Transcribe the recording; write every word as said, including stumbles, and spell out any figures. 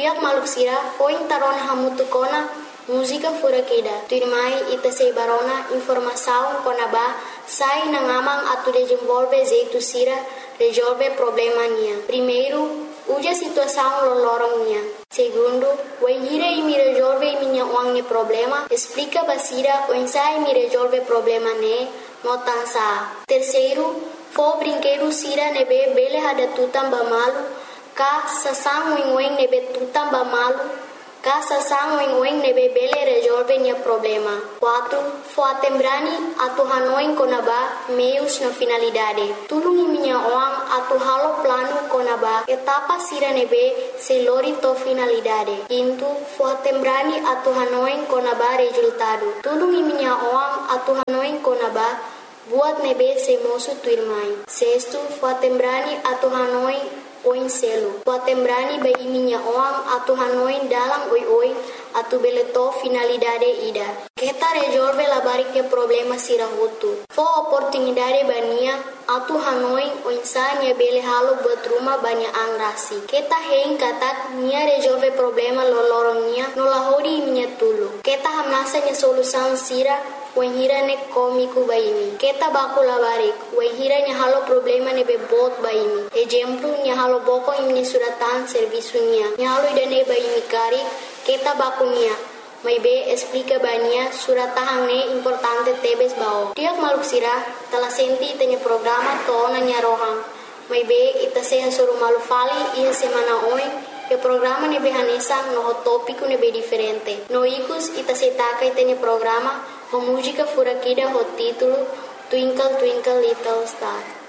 Tiak maluk sira, poin tarona hamutu kona, música fura keda. Tu irmai ita sei barona informação konaba, sai na ngamang atu desenvolve jeito sira, resolve problema nia. Primeiro, uja situação lolorong nia. Segundo, o hira e me resolve minha uang problema, explica basira o ensai me resolve problema ne, notansa. Terceiro, fo brinquedo sira nebe bele hada tutam bamalu, ka sasang wing nebe tutam bamalu, ka sasang wing nebe bele resolve nia problema. Quatro, fo atembrani atu hanoin konaba meios na finalidade. Tulungi minha uang atu halo plano konaba etapa sira nebe se lori to finalidade. Quinto, fo atembrani atu hanoin konaba resultado. Tulungi minha uang atu hanoin konaba buat nebe se mosu tu irmai. Sexto, fo atembrani atu hanoin oin selo. Fo atembrani bai minha uang atu hanoin dalam oi oi atu beleto finalidade ida. Kita resolve la barike problema sira hutu. Fo oportunidade bania atu hanoin o insania bele halo buat rumah banyak angrasi. Kita hein katak nia resolve problema lolorong nia nolahori minha tulu. Kita hamnasa nia solução sira Wahira ne komiku baimi. Kita baku labarik. Wahira nya halo problema ne bebot baimi. Exemplo nya halo boko imni suratan servisu nya. Nya halo idane baimi karik. Kita baku nya. Mai be explica bania suratahang ne importante tebes bao. Tiak maluk sira telah senti tanya programa to nanya rohang. Mai be ita seha suruh malu fali iya semana oin. E programa ne behanesa no tópico ne be diferente. No ikus ita setaka itanya programa. A música fura aqui da o título Twinkle Twinkle Little Star.